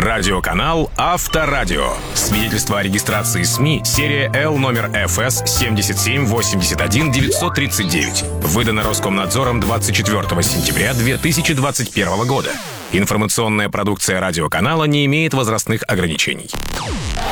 Радиоканал Авторадио. Свидетельство о регистрации СМИ, серия Л, номер ФС 77-81-939. Выдано Роскомнадзором 24 сентября 2021 года. Информационная продукция радиоканала не имеет возрастных ограничений.